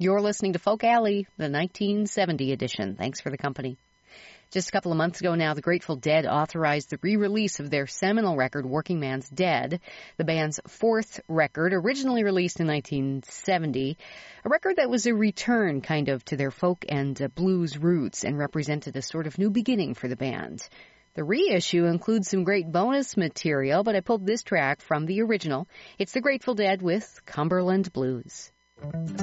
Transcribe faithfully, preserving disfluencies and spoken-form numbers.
You're listening to Folk Alley, the nineteen seventy edition. Thanks for the company. Just a couple of months ago now, the Grateful Dead authorized the re-release of their seminal record, Working Man's Dead, the band's fourth record, originally released in nineteen seventy, a record that was a return, kind of, to their folk and uh, blues roots and represented a sort of new beginning for the band. The reissue includes some great bonus material, but I pulled this track from the original. It's the Grateful Dead with Cumberland Blues.